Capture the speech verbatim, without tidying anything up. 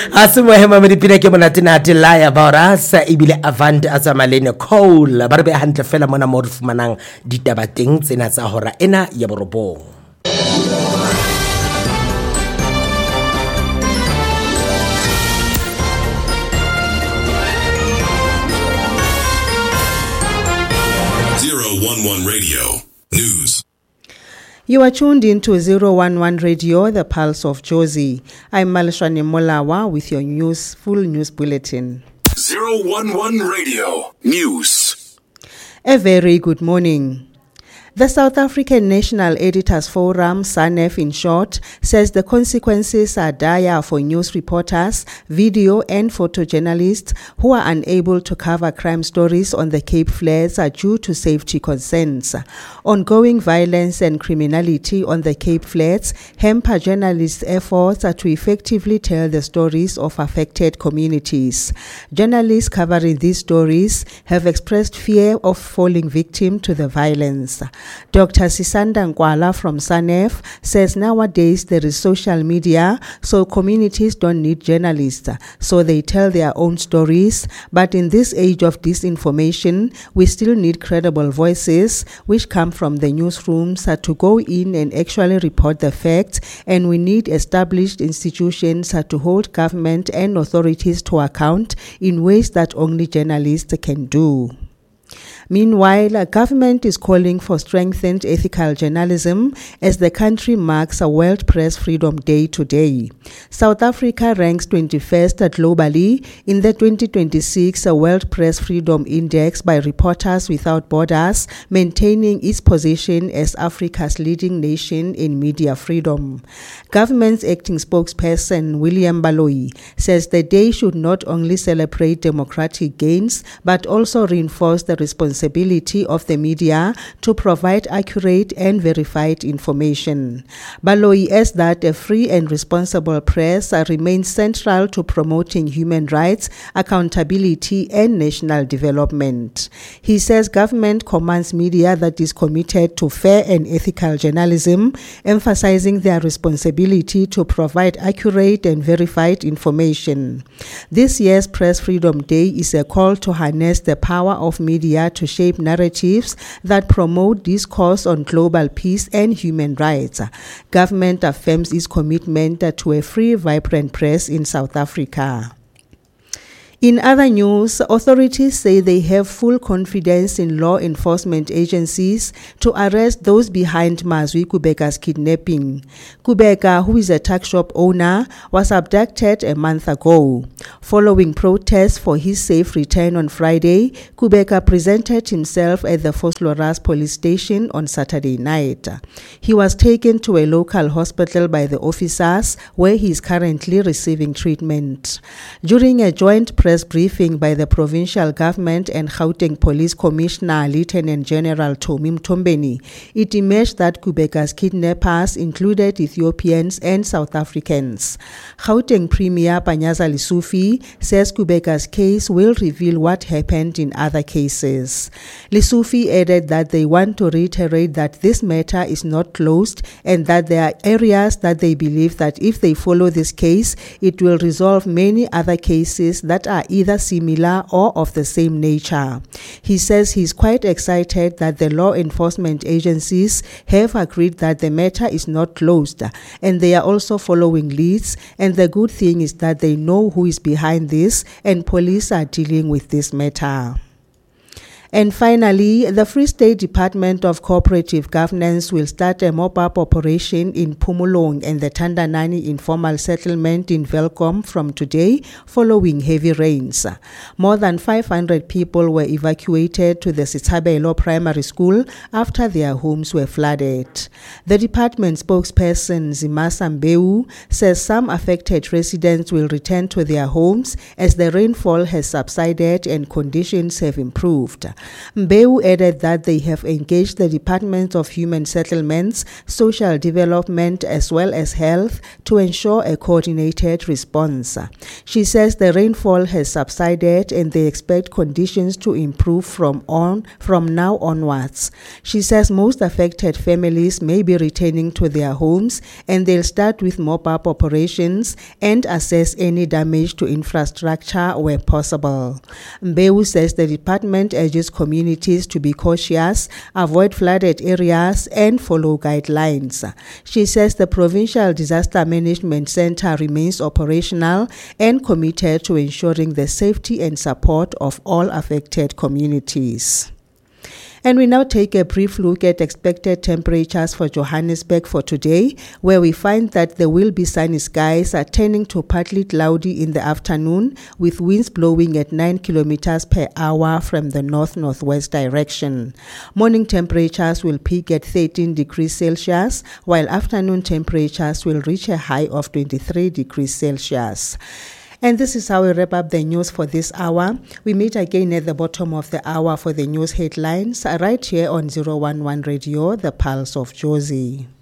a se mohema mo dipina ke monate na Delaya Baurasa ebile Avant Azamalene Cole ba re be hantle fela mona mo re fumanang ditaba teng tsena tsa hora ena ya borobong. zero one one Radio News. You are tuned into zero one one Radio, the pulse of Jozi. I'm Malashani Molawa with your news, full news bulletin. zero one one Radio News. A very good morning. The South African National Editors Forum, SANEF in short, says the consequences are dire for news reporters, video and photojournalists who are unable to cover crime stories on the Cape Flats are due to safety concerns. Ongoing violence and criminality on the Cape Flats hamper journalists' efforts to effectively tell the stories of affected communities. Journalists covering these stories have expressed fear of falling victim to the violence. Doctor Sisanda Nkwala from SANEF says nowadays there is social media, so communities don't need journalists, so they tell their own stories. But in this age of disinformation, we still need credible voices which come from the newsrooms to go in and actually report the facts, and we need established institutions to hold government and authorities to account in ways that only journalists can do. Meanwhile, a government is calling for strengthened ethical journalism as the country marks a World Press Freedom Day today. South Africa ranks twenty-first globally in the twenty twenty-six World Press Freedom Index by Reporters Without Borders, maintaining its position as Africa's leading nation in media freedom. Government's acting spokesperson William Baloyi says the day should not only celebrate democratic gains but also reinforce the responsibility of the media to provide accurate and verified information. Baloyi adds that a free and responsible press remains central to promoting human rights, accountability, and national development. He says government commands media that is committed to fair and ethical journalism, emphasizing their responsibility to provide accurate and verified information. This year's Press Freedom Day is a call to harness the power of media to shape narratives that promote discourse on global peace and human rights. Government affirms its commitment to a free, vibrant press in South Africa. In other news, authorities say they have full confidence in law enforcement agencies to arrest those behind Mazwi Kubeka's kidnapping. Kubeka, who is a tuck shop owner, was abducted a month ago. Following protests for his safe return on Friday, Kubeka presented himself at the Vosloorus police station on Saturday night. He was taken to a local hospital by the officers where he is currently receiving treatment. During a joint press briefing by the provincial government and Gauteng Police Commissioner Lieutenant General Tomi Mtombeni, it emerged that Kubeka's kidnappers included Ethiopians and South Africans. Gauteng Premier Panyaza Lesufi says Kubeka's case will reveal what happened in other cases. Lesufi added that they want to reiterate that this matter is not closed and that there are areas that they believe that if they follow this case, it will resolve many other cases that are either similar or of the same nature. He says he's quite excited that the law enforcement agencies have agreed that the matter is not closed and they are also following leads, and the good thing is that they know who is behind this and police are dealing with this matter. And finally, the Free State Department of Cooperative Governance will start a mop-up operation in Phomolong and the Tandanani informal settlement in Welkom from today following heavy rains. More than five hundred people were evacuated to the Sitabelo Primary School after their homes were flooded. The department spokesperson Zimasa Mbeu says some affected residents will return to their homes as the rainfall has subsided and conditions have improved. Mbeu added that they have engaged the Department of Human Settlements, Social Development as well as Health to ensure a coordinated response. She says the rainfall has subsided and they expect conditions to improve from on from now onwards. She says most affected families may be returning to their homes and they'll start with mop-up operations and assess any damage to infrastructure where possible. Mbewu says the department urges communities to be cautious, avoid flooded areas and follow guidelines. She says the Provincial Disaster Management Center remains operational and committed to ensuring the safety and support of all affected communities. And we now take a brief look at expected temperatures for Johannesburg for today, where we find that there will be sunny skies are turning to partly cloudy in the afternoon, with winds blowing at nine kilometers per hour from the north-northwest direction. Morning temperatures will peak at thirteen degrees Celsius, while afternoon temperatures will reach a high of twenty-three degrees Celsius. And this is how we wrap up the news for this hour. We meet again at the bottom of the hour for the news headlines right here on zero one one Radio, the Pulse of Jozi.